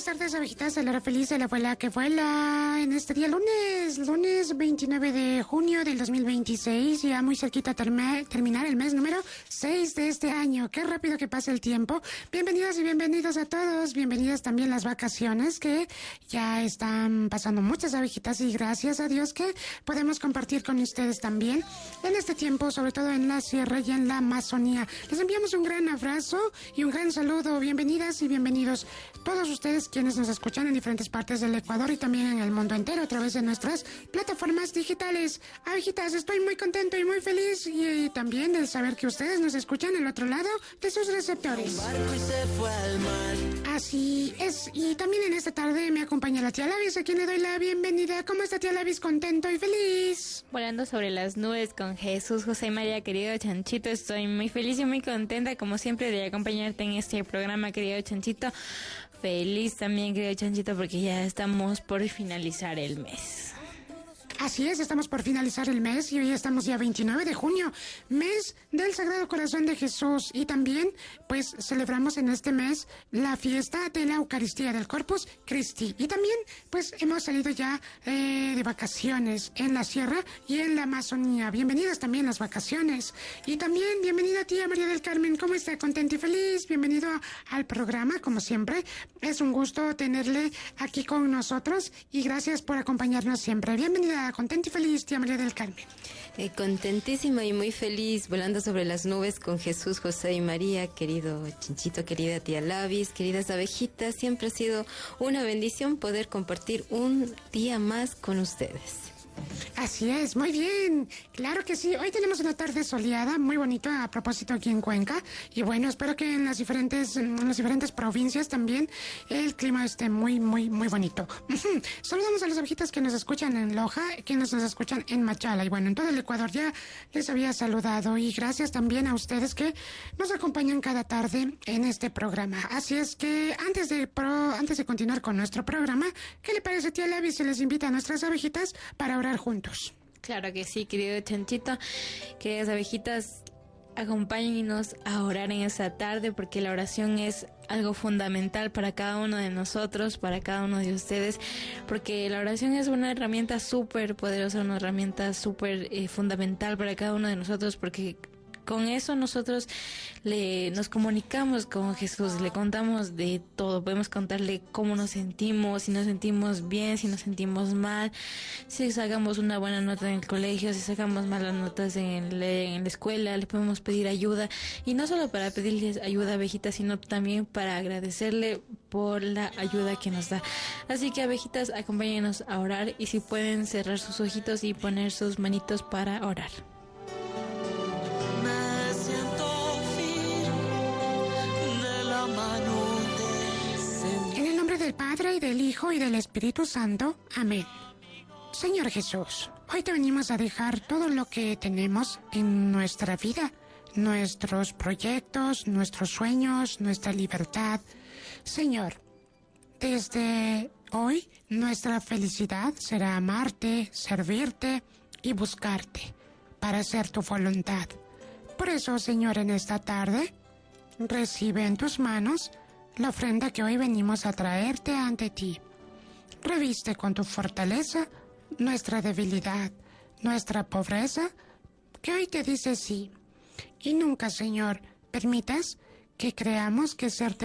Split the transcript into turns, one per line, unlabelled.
tardes, abejitas de la hora feliz de la abuela que vuela en este día lunes 29 de junio del 2026, ya muy cerquita terminar el mes número 6 de este año. Qué rápido que pasa el tiempo. Bienvenidas y bienvenidos a todos, bienvenidas también las vacaciones que ya están pasando muchas abejitas y gracias a Dios que podemos compartir con ustedes también en este tiempo, sobre todo en la sierra y en la Amazonía. Les enviamos un gran abrazo y un gran saludo. Bienvenidas y bienvenidos todos ustedes quienes nos escuchan en diferentes partes del Ecuador y también en el mundo entero a través de nuestras plataformas digitales. Abejitas, estoy muy contento y muy feliz y también de saber que ustedes nos escuchan al otro lado de sus receptores. Así es, y también en esta tarde me acompaña la tía Lavis, a quien le doy la bienvenida. ¿Cómo está, tía Lavis? Contento y feliz.
Volando sobre las nubes con Jesús, José y María, querido Chanchito. Estoy muy feliz y muy contenta, como siempre, de acompañarte en este programa, querido Chanchito. Feliz también, querido Chanchito, porque ya estamos por finalizar el mes.
Así es, estamos por finalizar el mes y hoy estamos ya 29 de junio, mes del Sagrado Corazón de Jesús, y también pues celebramos en este mes la fiesta de la Eucaristía del Corpus Christi, y también pues hemos salido ya de vacaciones en la sierra y en la Amazonía. Bienvenidas también las vacaciones, y también bienvenida tía María del Carmen. ¿Cómo está? Contenta y feliz. Bienvenido al programa, como siempre. Es un gusto tenerle aquí con nosotros y gracias por acompañarnos siempre. Bienvenida. Contenta y feliz, tía María del Carmen.
Contentísima y muy feliz, volando sobre las nubes con Jesús, José y María, querido Chinchito, querida tía Lavis, queridas abejitas. Siempre ha sido una bendición poder compartir un día más con ustedes.
Así es, muy bien, claro que sí. Hoy tenemos una tarde soleada, muy bonita a propósito aquí en Cuenca, y bueno, espero que en las diferentes provincias también el clima esté muy bonito. Saludamos a las abejitas que nos escuchan en Loja, que nos escuchan en Machala, y bueno, en todo el Ecuador ya les había saludado, y gracias también a ustedes que nos acompañan cada tarde en este programa. Así es que antes de continuar con nuestro programa, ¿qué le parece, tía Lavi, si les invita a nuestras abejitas para orar juntos?
Claro que sí, querido Chanchito. Queridas abejitas, acompáñenos a orar en esta tarde, porque la oración es algo fundamental para cada uno de nosotros, para cada uno de ustedes, porque la oración es una herramienta súper poderosa, una herramienta súper fundamental para cada uno de nosotros, porque con eso nosotros nos comunicamos con Jesús, le contamos de todo, podemos contarle cómo nos sentimos, si nos sentimos bien, si nos sentimos mal, si sacamos una buena nota en el colegio, si sacamos malas notas en la escuela, le podemos pedir ayuda, y no solo para pedirles ayuda, abejitas, sino también para agradecerle por la ayuda que nos da. Así que, abejitas, acompáñenos a orar, y si pueden cerrar sus ojitos y poner sus manitos para orar.
En el nombre del Padre, y del Hijo, y del Espíritu Santo. Amén. Señor Jesús, hoy te venimos a dejar todo lo que tenemos en nuestra vida, nuestros proyectos, nuestros sueños, nuestra libertad. Señor, desde hoy nuestra felicidad será amarte, servirte y buscarte para hacer tu voluntad. Por eso, Señor, en esta tarde, recibe en tus manos la ofrenda que hoy venimos a traerte ante ti. Reviste con tu fortaleza nuestra debilidad, nuestra pobreza, que hoy te dice sí. Y nunca, Señor, permitas que creamos que serte